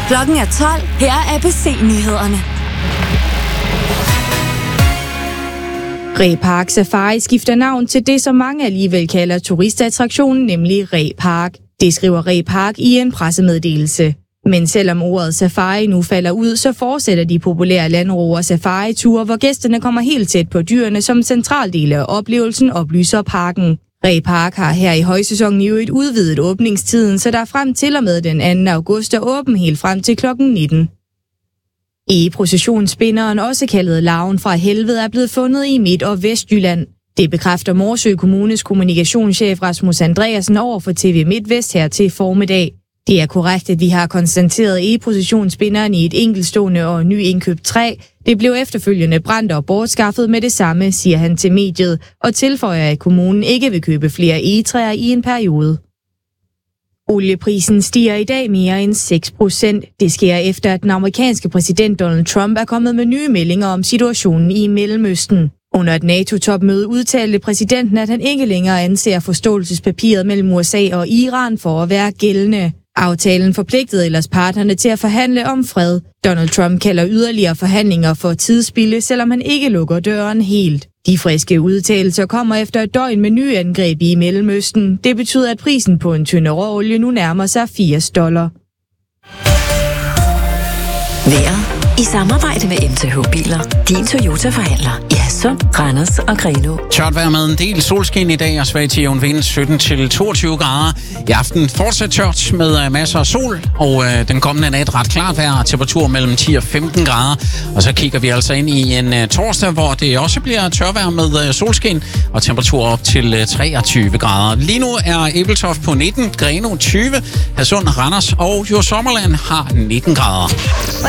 Klokken er 12. Her er ABC-nyhederne. Ree Park Safari skifter navn til det, som mange alligevel kalder turistattraktionen, nemlig Ree Park. Det skriver Ree Park i en pressemeddelelse. Men selvom ordet safari nu falder ud, så fortsætter de populære landro- og safari-ture, hvor gæsterne kommer helt tæt på dyrene som central del af oplevelsen, oplyser parken. Ree Park har her i højsæsonen i øvrigt udvidet åbningstiden, så der frem til og med den 2. august er åben helt frem til klokken 19. Processionsspinderen, også kaldet Larven fra helvede, er blevet fundet i Midt- og Vestjylland. Det bekræfter Morsø Kommunes kommunikationschef Rasmus Andreasen over for TV MidtVest her til formiddag. Det er korrekt, at de har konstateret processionsspinderen i et enkeltstående og nyindkøbt træ. Det blev efterfølgende brændt og bortskaffet med det samme, siger han til mediet, og tilføjer, at kommunen ikke vil købe flere egetræer i en periode. Olieprisen stiger i dag mere end 6%. Det sker efter, at den amerikanske præsident Donald Trump er kommet med nye meldinger om situationen i Mellemøsten. Under et NATO-topmøde udtalte præsidenten, at han ikke længere anser forståelsespapiret mellem USA og Iran for at være gældende. Aftalen forpligtede ellers parterne til at forhandle om fred. Donald Trump kalder yderligere forhandlinger for tidsspilde, selvom han ikke lukker døren helt. De friske udtalelser kommer efter et døgn med nye angreb i Mellemøsten. Det betyder, at prisen på en tønde råolie nu nærmer sig $80. Vejret i samarbejde med MTH Biler. Din Toyota-forhandler i Hadsund, Randers og Grenaa. Tørt vejr med en del solskin i dag og svag til jævn vind 17-22 grader. I aften fortsat tørt med masser af sol, og den kommende nat ret klart vejr, temperatur mellem 10 og 15 grader. Og så kigger vi altså ind i en torsdag, hvor det også bliver tørvejr med solskin og temperatur op til 23 grader. Lige nu er Ebeltoft på 19, Grenaa 20, Hadsund, Randers og Sommerland har 19 grader.